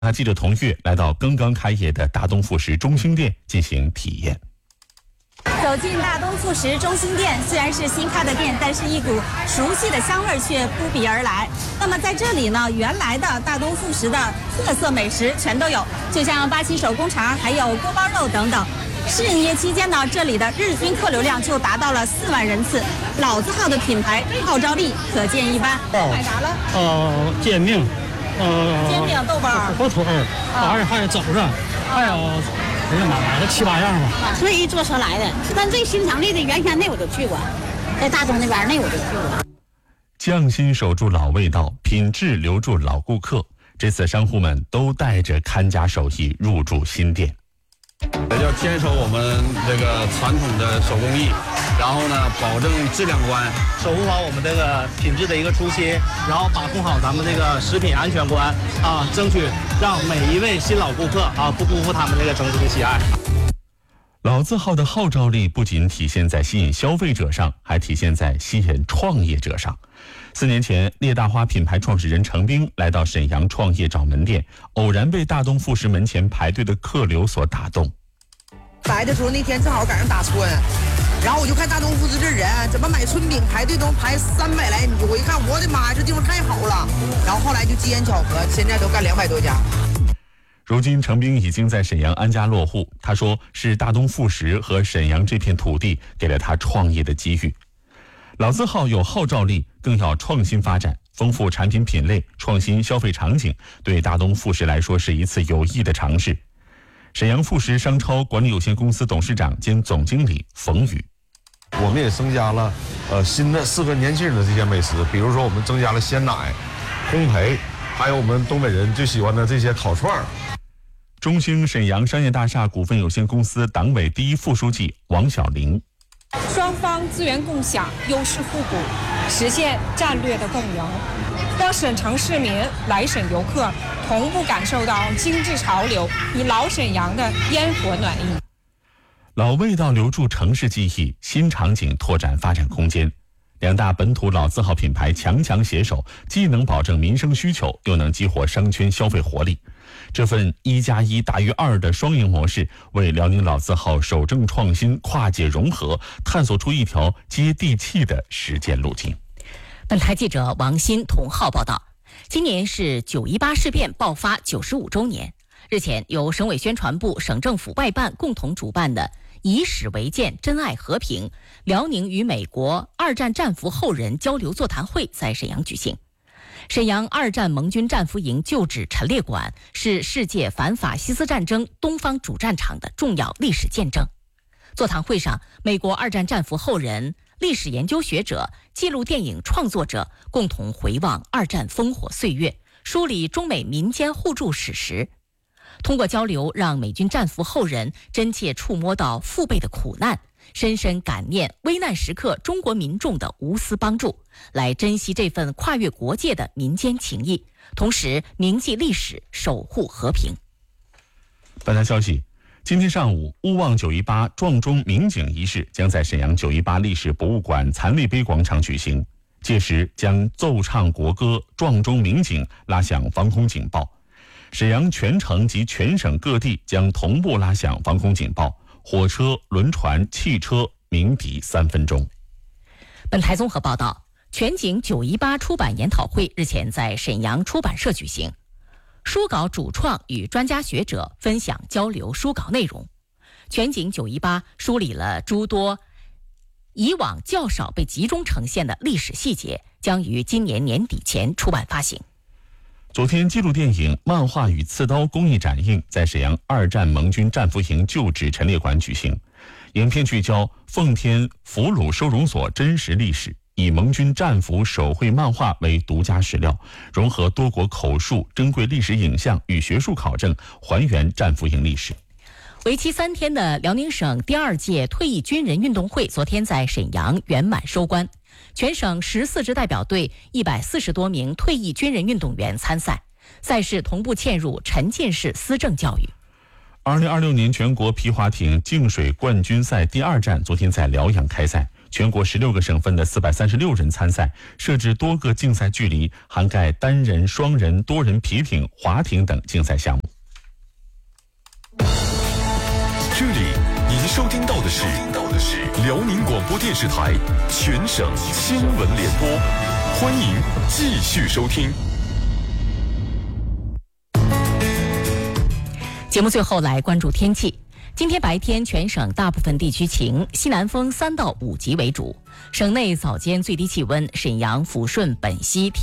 记者童月来到刚刚开业的大东副食中心店进行体验。 走进大东副食中心店，虽然是新开的店，但是一股熟悉的香味却扑鼻而来。那么在这里呢，原来的大东副食的特色美食全都有，就像巴西手工肠，还有锅包肉等等。试营业期间呢，这里的日均客流量就达到了4万人次，老字号的品牌号召力可见一斑。买啥了？ 煎饼， 煎饼、豆包、 火腿，还有肘子，还有哎呀妈，买了7、8样吧。 特意坐车来的，但最新成立的原先那我就去过，在大东那边那我就去过。 匠心守住老味道，品质留住老顾客。这次商户们都带着看家手艺入驻新店。 要坚守我们这个传统的手工艺，然后呢，保证质量关， 守护好我们这个品质的一个初心，然后把控好咱们这个食品安全关啊，争取让每一位新老顾客啊不辜负他们这个诚心的喜爱。 老字号的号召力不仅体现在吸引消费者上，还体现在吸引创业者上。4年前，猎大花品牌创始人程兵来到沈阳创业找门店，偶然被大东副食门前排队的客流所打动。 来的时候那天正好赶上打春，然后我就看大东副食这人怎么买春饼排队都排300来米，我一看我的妈呀，这地方太好了。然后后来就机缘巧合，现在都干200多家。 如今程兵已经在沈阳安家落户，他说是大东副食和沈阳这片土地给了他创业的机遇。老字号有号召力，更要创新发展，丰富产品品类，创新消费场景，对大东副食来说是一次有益的尝试。沈阳副食商超管理有限公司董事长兼总经理冯宇， 我们也增加了新的适合年轻人的这些美食，比如说我们增加了鲜奶、烘焙，还有我们东北人最喜欢的这些烤串儿。 中兴沈阳商业大厦股份有限公司党委第1副书记王小玲， 双方资源共享，优势互补，实现战略的共赢，让沈城市民、来沈游客同步感受到经济潮流与老沈阳的烟火暖意。 老味道留住城市记忆，新场景拓展发展空间。2大本土老字号品牌强强携手，既能保证民生需求，又能激活商圈消费活力。这份1+1大于2的双赢模式，为辽宁老字号守正创新、跨界融合探索出一条接地气的实践路径。 本台记者王鑫、童浩报道。今年是9·18事变爆发95周年。日前，由省委宣传部、省政府外办共同主办的以史为鉴，珍爱和平，辽宁与美国2战战俘后人交流座谈会在沈阳举行。沈阳2战盟军战俘营旧址陈列馆是世界反法西斯战争东方主战场的重要历史见证。座谈会上，美国2战战俘后人、历史研究学者、纪录电影创作者共同回望2战烽火岁月，梳理中美民间互助史实。通过交流，让美军战俘后人真切触摸到父辈的苦难，深深感念危难时刻中国民众的无私帮助，来珍惜这份跨越国界的民间情谊，同时铭记历史，守护和平。 本台消息，今天上午，勿忘9·18撞钟鸣警仪式将在沈阳9·18历史博物馆残历碑广场举行，届时将奏唱国歌、撞钟鸣警，拉响防空警报。沈阳全城及全省各地将同步拉响防空警报，火车、轮船、汽车鸣笛3分钟。 本台综合报道，全景9·18出版研讨会日前在沈阳出版社举行，书稿主创与专家学者分享交流书稿内容。全景9·18梳理了诸多以往较少被集中呈现的历史细节，将于今年年底前出版发行。 昨天，纪录电影《漫画与刺刀》公益展映在沈阳2战盟军战俘营旧址陈列馆举行。影片聚焦奉天俘虏收容所真实历史，以盟军战俘手绘漫画为独家史料，融合多国口述、珍贵历史影像与学术考证，还原战俘营历史。 为期3天的辽宁省第2届退役军人运动会昨天在沈阳圆满收官。全省14支代表队140多名退役军人运动员参赛，赛事同步嵌入沉浸式思政教育。2026年全国皮划艇净水冠军赛第2站昨天在辽阳开赛， 全国16个省份的436人参赛，设置多个竞赛距离，涵盖单人、双人、多人皮艇、划艇等竞赛项目。 这里您收听到的是辽宁广播电视台全省新闻联播，欢迎继续收听。 节目最后来关注天气。今天白天全省大部分地区晴，西南风3到5级为主。省内早间最低气温，沈阳、抚顺、本溪